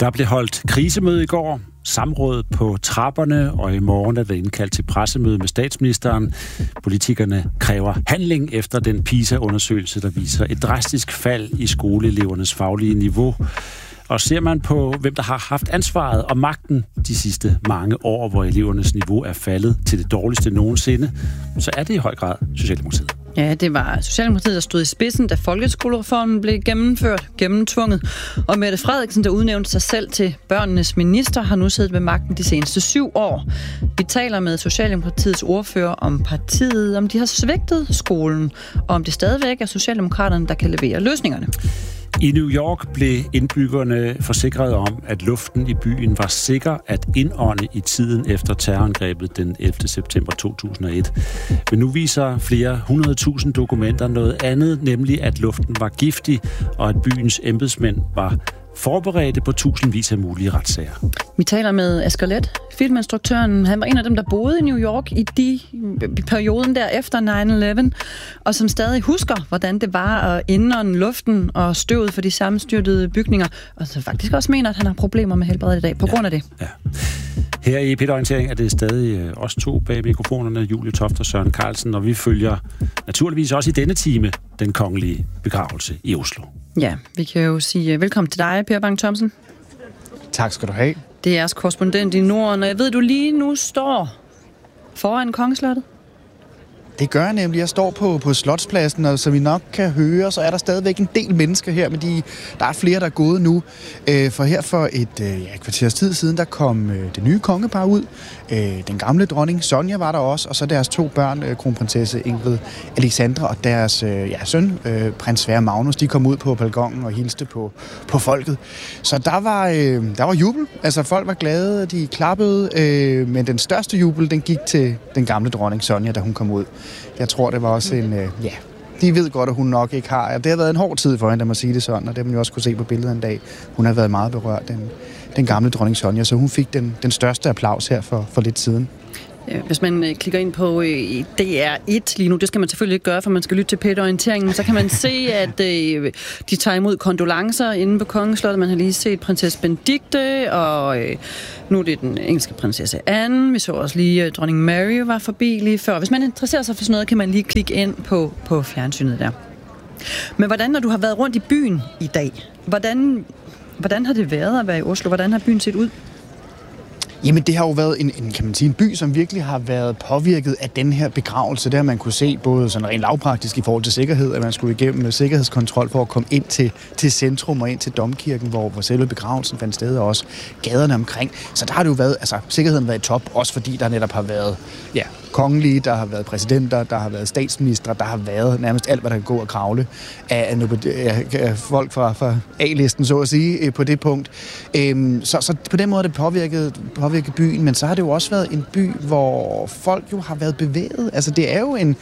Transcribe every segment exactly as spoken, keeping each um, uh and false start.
Der blev holdt krisemøde i går, samråd på trapperne, og i morgen er der indkaldt til pressemøde med statsministeren. Politikerne kræver handling efter den PISA-undersøgelse, der viser et drastisk fald i skoleelevernes faglige niveau. Og ser man på, hvem der har haft ansvaret og magten de sidste mange år, hvor elevernes niveau er faldet til det dårligste nogensinde, så er det i høj grad Socialdemokratiet. Ja, det var Socialdemokratiet, der stod i spidsen, da folkeskolereformen blev gennemført, gennemtvunget. Og Mette Frederiksen, der udnævnte sig selv til børnenes minister, har nu siddet ved magten de seneste syv år. Vi taler med Socialdemokratiets ordfører om partiet, om de har svigtet skolen, og om det stadigvæk er Socialdemokraterne, der kan levere løsningerne. I New York blev indbyggerne forsikret om, at luften i byen var sikker at indånde i tiden efter terrorangrebet den ellevte september to tusind og et. Men nu viser flere hundrede tusind dokumenter noget andet, nemlig at luften var giftig, og at byens embedsmænd var forberedte på tusindvis af mulige retssager. Vi taler med Asger Leth, filminstruktøren. Han var en af dem, der boede i New York i de i perioden der efter nine eleven, og som stadig husker, hvordan det var at indånde luften og støvet for de sammenstyrtede bygninger, og så faktisk også mener, at han har problemer med helbredet i dag på ja, grund af det. Ja. Her i P et Orientering er det stadig os to bag mikrofonerne, Julie Toft og Søren Carlsen, og vi følger naturligvis også i denne time den kongelige begravelse i Oslo. Ja, vi kan jo sige velkommen til dig, Per Bang Thomsen. Tak skal du have. Det er jeres korrespondent i Norden, og jeg ved, du lige nu står foran Kongeslottet. Det gør jeg nemlig. Jeg står på, på Slotspladsen, og som I nok kan høre, så er der stadigvæk en del mennesker her, men de, der er flere, der er gået nu. Øh, for her for et øh, ja, kvarters tid siden, der kom øh, det nye kongepar ud. Øh, den gamle dronning Sonja var der også, og så deres to børn, øh, kronprinsesse Ingrid Alexandra og deres øh, ja, søn, øh, prins Sverre Magnus, de kom ud på balkongen og hilste på, på folket. Så der var, øh, der var jubel. Altså folk var glade, de klappede, øh, men den største jubel, den gik til den gamle dronning Sonja, da hun kom ud. Jeg tror, det var også en... Øh, ja, de ved godt, at hun nok ikke har... Det har været en hård tid for hende, der må sige det sådan, og det har man jo også kunne se på billedet en dag. Hun har været meget berørt, den, den gamle dronning Sonja, så hun fik den, den største applaus her for, for lidt siden. Hvis man klikker ind på D R et lige nu, det skal man selvfølgelig ikke gøre, for man skal lytte til P et Orienteringen, så kan man se, at de tager imod kondolencer inde på Kongeslottet. Man har lige set prinsesse Benedikte, og nu er det den engelske prinsesse Anne. Vi så også lige, at dronning Mary var forbi lige før. Hvis man interesserer sig for sådan noget, kan man lige klikke ind på, på fjernsynet der. Men hvordan, når du har været rundt i byen i dag, hvordan, hvordan har det været at være i Oslo? Hvordan har byen set ud? Jamen, det har jo været en, en, kan man sige, en by, som virkelig har været påvirket af den her begravelse. Der man kunne se både sådan rent lavpraktisk i forhold til sikkerhed, at man skulle igennem sikkerhedskontrol for at komme ind til, til centrum og ind til domkirken, hvor, hvor selve begravelsen fandt sted, og også gaderne omkring. Så der har det jo været, altså sikkerheden været i top, også fordi der netop har været, ja, kongelige, der har været præsidenter, der har været statsministre, der har været nærmest alt, hvad der kan gå og kravle af, af, af folk fra, fra A-listen, så at sige, på det punkt. Øhm, så, så på den måde er det påvirket, påvirket byen, men så har det jo også været en by, hvor folk jo har været bevæget. Altså det er jo en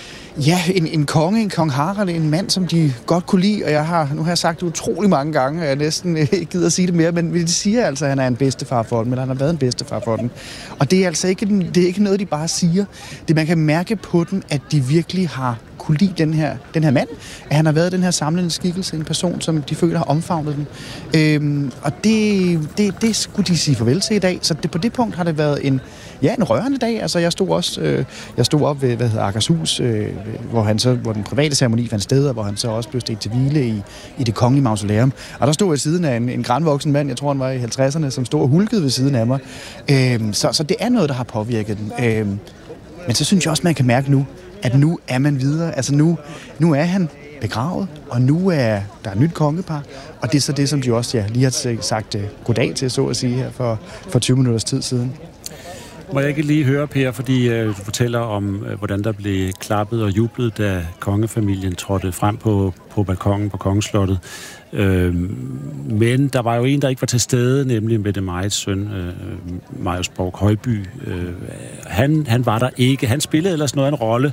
Ja, en, en konge, en kong Harald, en mand, som de godt kunne lide, og jeg har, nu har jeg sagt det utrolig mange gange, og jeg næsten ikke gider at sige det mere, men de siger altså, at han er en bedstefar for dem, eller han har været en bedstefar for dem. Og det er altså ikke, det er ikke noget, de bare siger. Det man kan mærke på dem, at de virkelig har kunne lide den her, den her mand, at han har været den her samlende skikkelse, en person, som de føler har omfavnet dem. Øhm, og det, det, det skulle de sige farvel til i dag, så det, på det punkt har det været en, ja, en rørende dag. Altså, jeg stod også, øh, jeg stod op ved, hvad hedder Akershus, øh, hvor, han så, hvor den private ceremoni fandt sted, og hvor han så også blev stedt til hvile i, i det kongelige mausoleum. Og der stod jeg siden af en, en grandvoksen mand, jeg tror han var i halvtredserne, som stod og hulkede ved siden af mig. Øhm, så, så det er noget, der har påvirket den. Øhm, men så synes jeg også, man kan mærke nu, at nu er man videre. Altså nu, nu er han begravet, og nu er der et nyt kongepar, og det er så det, som de også ja, lige har sagt uh, goddag til, så at sige, her for, for tyve minutters tid siden. Må jeg ikke lige høre, Per, fordi øh, du fortæller om, øh, hvordan der blev klappet og jublet, da kongefamilien trådte frem på, på balkongen på Kongeslottet. Øh, men der var jo en, der ikke var til stede, nemlig Mette Majs søn, øh, Marius Borg Højby. Øh, han, han var der ikke. Han spillede ellers noget af en rolle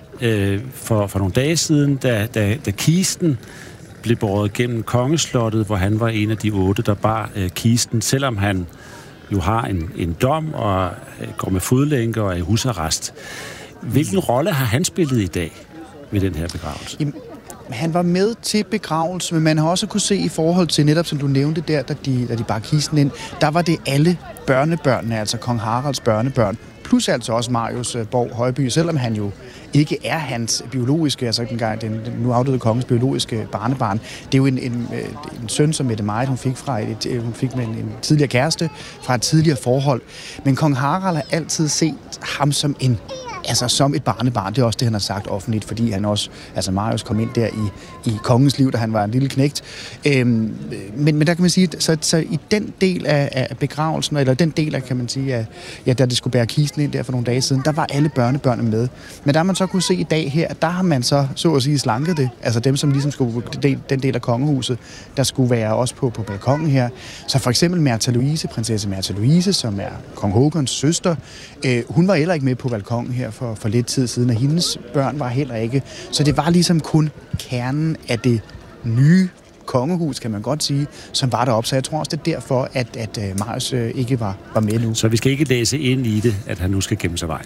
øh, for, for nogle dage siden, da, da, da kisten blev båret gennem Kongeslottet, hvor han var en af de otte, der bar øh, kisten, selvom han jo har en, en dom og øh, går med fodlænke og er i husarrest. Hvilken rolle har han spillet i dag ved den her begravelse? Jamen, han var med til begravelse, men man har også kunne se i forhold til netop, som du nævnte der, da de, da de bar kisten ind, der var det alle børnebørnene, altså kong Haralds børnebørn, plus altså også Marius Borg Højby, selvom han jo ikke er hans biologiske, altså den, den nu afdøde kongens biologiske barnebarn. Det er jo en, en, en søn, som Mette Marit, hun fik fra et, hun fik med en, en tidligere kæreste fra et tidligere forhold. Men kong Harald har altid set ham som en Altså som et barnebarn, det er også det, han har sagt offentligt, fordi han også, altså Marius kom ind der i, i kongens liv, da han var en lille knægt. Øhm, men, men der kan man sige, så, så i den del af, af begravelsen, eller den del af, kan man sige, af, ja, da det skulle bære kisten ind der for nogle dage siden, der var alle børnebørnene med. Men der man så kunne se i dag her, at der har man så, så at sige, slanket det. Altså dem, som ligesom skulle, den del af kongehuset, der skulle være også på, på balkongen her. Så for eksempel Märtha Louise, prinsesse Märtha Louise, som er kong Håkons søster, øh, hun var heller ikke med på balkongen her for, for lidt tid siden, og hendes børn var heller ikke. Så det var ligesom kun kernen af det nye kongehus, kan man godt sige, som var deroppe. Så jeg tror også, det er derfor, at, at Marius ikke var, var med nu. Så vi skal ikke læse ind i det, at han nu skal gemme sig vejen?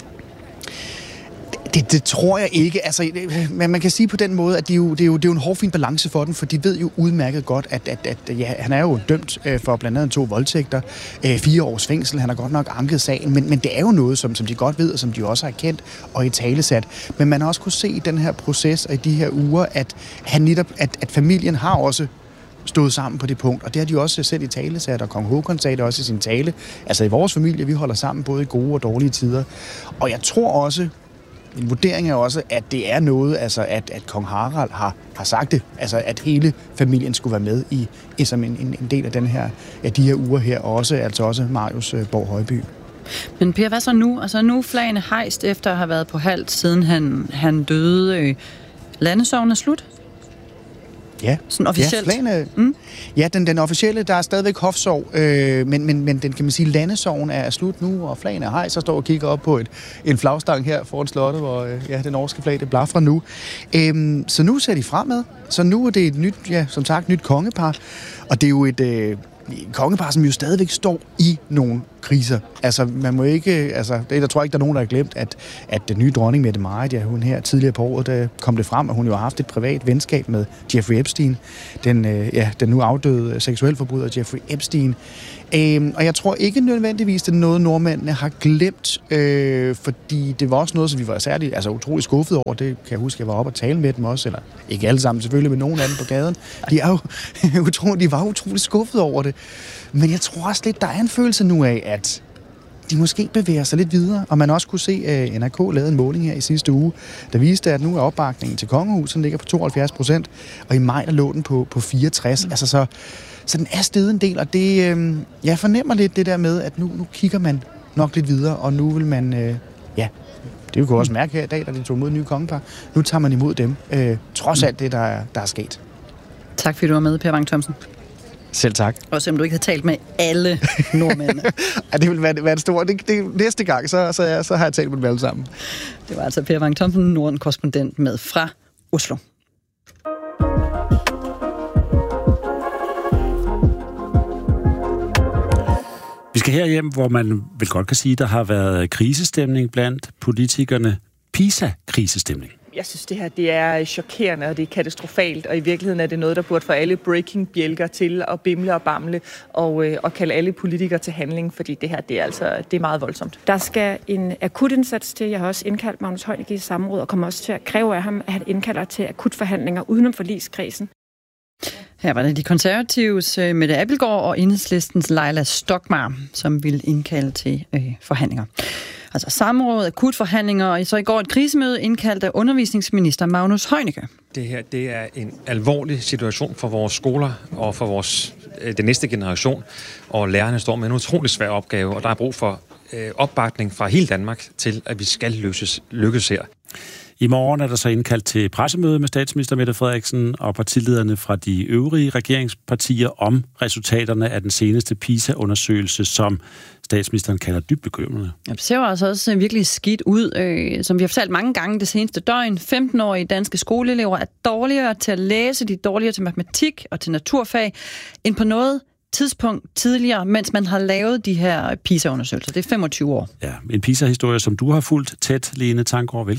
Det, det tror jeg ikke. Altså, men man kan sige på den måde, at det er jo, det er jo, det er jo en hårfin balance for den, for de ved jo udmærket godt, at, at, at ja, han er jo dømt øh, for blandt andet to voldtægter, øh, fire års fængsel. Han har godt nok anket sagen, men, men det er jo noget, som, som de godt ved, og som de også har kendt og i talesat. Men man har også kunne se i den her proces og i de her uger, at, han netop, at, at familien har også stået sammen på det punkt, og det har de også selv i talesat, og kong Håkon sagde det også i sin tale. Altså i vores familie, vi holder sammen både i gode og dårlige tider. Og jeg tror også, min vurdering er også, at det er noget, altså at, at kong Harald har, har sagt det, altså at hele familien skulle være med i, i som en, en, en del af den her, af de her uger her, og også, altså også Marius øh, Borg Højby. Men Per, hvad så nu? Altså nu flagene hejst efter at have været på halvt, siden han, han døde. Øh, landesorgen er slut? Ja, sådan officielt. Ja, flagene, mm. ja den, den officielle, der er stadigvæk hofsorg, øh, men, men, men den kan man sige, landesorgen er slut nu, og flagene er hejst, så står og kigger op på et, en flagstang her foran slottet, hvor øh, ja, det norske flag, det blafrer nu. Øh, så nu ser de fremad, så nu er det et nyt, ja, som sagt, nyt kongepar, og det er jo et øh, kongepar, som jo stadigvæk står i nogle kriser. Altså, man må ikke, altså, det, der tror jeg ikke, der er nogen, der har glemt, at, at den nye dronning Mette Marit, ja, hun her tidligere på året, der kom det frem, at hun jo har haft et privat venskab med Jeffrey Epstein, den, øh, ja, den nu afdøde seksuelforbryder Jeffrey Epstein. Øhm, og jeg tror ikke nødvendigvis, det er noget, nordmændene har glemt, øh, fordi det var også noget, som vi var særligt, altså utrolig skuffet over. Det kan jeg huske, jeg var oppe og tale med dem også, eller ikke alle sammen selvfølgelig, men nogen af dem på gaden. De, er jo, utrolig, de var utrolig skuffet over det. Men jeg tror også lidt, der er en følelse nu af, at de måske bevæger sig lidt videre, og man også kunne se, at N R K lavede en måling her i sidste uge, der viste, at nu er opbakningen til kongehuset, den ligger på tooghalvfjerds procent, og i maj der lå den på, på fireogtres. Mm. Altså så, så den er steget en del, og det, øh, jeg fornemmer lidt det der med, at nu, nu kigger man nok lidt videre, og nu vil man, øh, ja, det kunne også mærke her i dag, da de tog imod nye kongepar, nu tager man imod dem, øh, trods alt det, der er, der er sket. Tak fordi du var med, Per Bang Thomsen. Selv tak. Og selvom du ikke har talt med alle nordmænd. Ja, det vil være, være det store. Det, det, næste gang, så, så, så har jeg talt med dem alle sammen. Det var altså Per Bang Thomsen, Norden-korrespondent med fra Oslo. Vi skal herhjem, hvor man vel godt kan sige, der har været krisestemning blandt politikerne. PISA-krisestemning. Jeg synes, det her det er chokerende, og det er katastrofalt, og i virkeligheden er det noget, der burde få alle breaking-bjælker til at bimle og bamle, og, øh, og kalde alle politikere til handling, fordi det her det er, altså, det er meget voldsomt. Der skal en akutindsats til. Jeg har også indkaldt Magnus Heunicke i samråd, og kommer også til at kræve af ham, at han indkalder til akutforhandlinger udenom forligskredsen. Her var det de konservatives uh, Mette Abildgaard og Enhedslistens Leila Stockmarr, som ville indkalde til uh, forhandlinger. Altså samråd, akutforhandlinger, og så i går et krisemøde indkaldt af undervisningsminister Magnus Heunicke. Det her det er en alvorlig situation for vores skoler og for vores, den næste generation, og lærerne står med en utrolig svær opgave, og der er brug for øh, opbakning fra hele Danmark til, at vi skal løses, lykkes her. I morgen er der så indkaldt til pressemøde med statsminister Mette Frederiksen og partilederne fra de øvrige regeringspartier om resultaterne af den seneste PISA-undersøgelse, som statsministeren kalder dybt bekymrende. Det ser jo altså også virkelig skidt ud, øh, som vi har fortalt mange gange det seneste døgn. femten-årige danske skoleelever er dårligere til at læse, de er dårligere til matematik og til naturfag, end på noget tidspunkt tidligere, mens man har lavet de her PISA-undersøgelser. Det er femogtyve år. Ja, en PISA-historie, som du har fulgt tæt, Lene Tanggaard. Velkommen.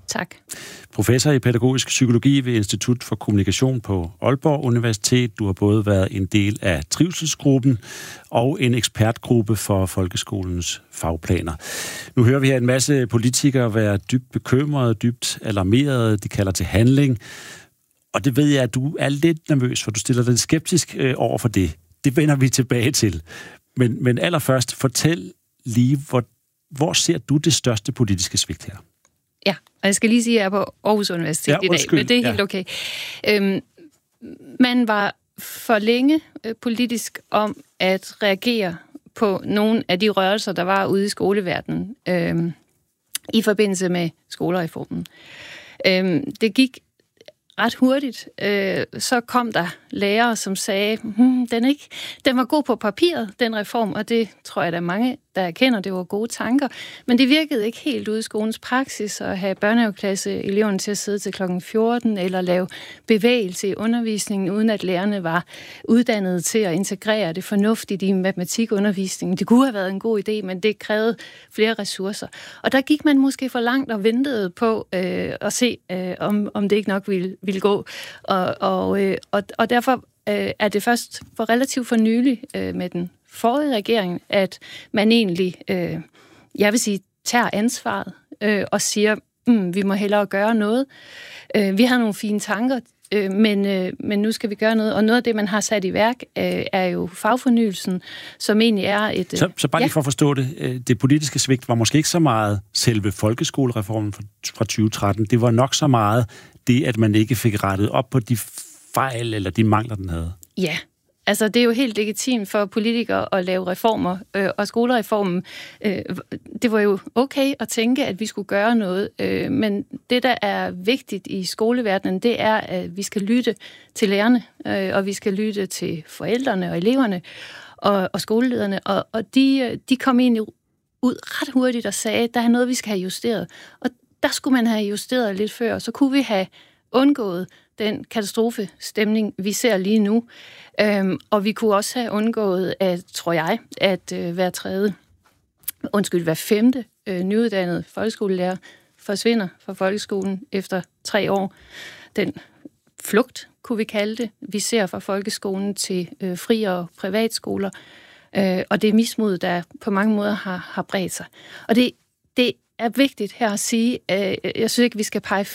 Tak. Professor i pædagogisk psykologi ved Institut for Kommunikation på Aalborg Universitet. Du har både været en del af trivselsgruppen og en ekspertgruppe for folkeskolens fagplaner. Nu hører vi her en masse politikere være dybt bekymrede, dybt alarmerede. De kalder til handling. Og det ved jeg, at du er lidt nervøs, for du stiller dig skeptisk øh, over for det. Det vender vi tilbage til. Men, men allerførst, fortæl lige, hvor, hvor ser du det største politiske svigt her? Ja, og jeg skal lige sige, at jeg er på Aarhus Universitet ja, i dag, men det er helt ja. okay. Øhm, man var for længe øh, politisk om at reagere på nogle af de rørelser, der var ude i skoleverdenen øh, i forbindelse med skolereformen. Øh, det gik ret hurtigt, øh, så kom der lærere, som sagde, hm, den, ikke, den var god på papiret, den reform, og det tror jeg, der er mange, der erkender, det var gode tanker, men det virkede ikke helt ude i skolens praksis at have børnehaveklasse eleverne til at sidde til klokken fjorten, eller lave bevægelse i undervisningen, uden at lærerne var uddannet til at integrere det fornuftigt i matematikundervisningen. Det kunne have været en god idé, men det krævede flere ressourcer. Og der gik man måske for langt og ventede på øh, at se, øh, om, om det ikke nok ville, ville gå. Og, og, øh, og, og derfor øh, er det først for relativt for nylig øh, med den forrige regering, at man egentlig, øh, jeg vil sige, tager ansvaret øh, og siger, mm, vi må hellere gøre noget. Øh, vi har nogle fine tanker, øh, men, øh, men nu skal vi gøre noget. Og noget af det, man har sat i værk, øh, er jo fagfornyelsen, som egentlig er et... Øh, så, så bare lige ja. for at forstå det, det politiske svigt var måske ikke så meget selve folkeskolereformen fra tyve tretten. Det var nok så meget det, at man ikke fik rettet op på de fejl eller de mangler, den havde. Ja. Altså, det er jo helt legitimt for politikere at lave reformer, øh, og skolereformen, øh, det var jo okay at tænke, at vi skulle gøre noget, øh, men det, der er vigtigt i skoleverdenen, det er, at vi skal lytte til lærerne, øh, og vi skal lytte til forældrene og eleverne og, og skolelederne, og, og de, de kom egentlig ud ret hurtigt og sagde, at der er noget, vi skal have justeret, og der skulle man have justeret lidt før, så kunne vi have undgået den katastrofestemning, vi ser lige nu. Øhm, og vi kunne også have undgået, at, tror jeg, at øh, hver tredje, undskyld, hver femte øh, nyuddannede folkeskolelærer forsvinder fra folkeskolen efter tre år. Den flugt, kunne vi kalde det, vi ser fra folkeskolen til øh, fri- og privatskoler. Øh, og det er mismod, der på mange måder har, har bredt sig. Og det, det er vigtigt her at sige, øh, jeg synes ikke, vi skal pege